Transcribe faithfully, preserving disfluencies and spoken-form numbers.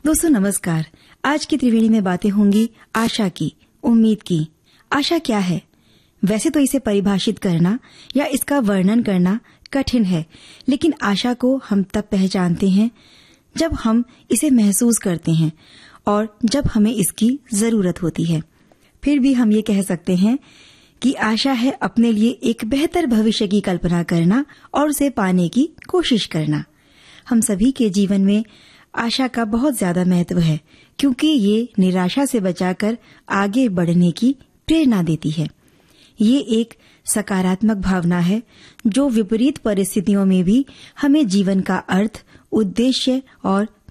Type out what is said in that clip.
दोस्तों नमस्कार। आज की त्रिवेणी में बातें होंगी आशा की, उम्मीद की। आशा क्या है? वैसे तो इसे परिभाषित करना या इसका वर्णन करना कठिन है, लेकिन आशा को हम तब पहचानते हैं जब हम इसे महसूस करते हैं और जब हमें इसकी जरूरत होती है। फिर भी हम ये कह सकते हैं कि आशा है अपने लिए एक बेहतर भविष्य की कल्पना करना और उसे पाने की कोशिश करना। हम सभी के जीवन में आशा का बहुत ज्यादा महत्व है, क्योंकि ये निराशा से बचाकर आगे बढ़ने की प्रेरणा देती है। ये एक सकारात्मक भावना है जो विपरीत परिस्थितियों में भी हमें जीवन का अर्थ, उद्देश्य और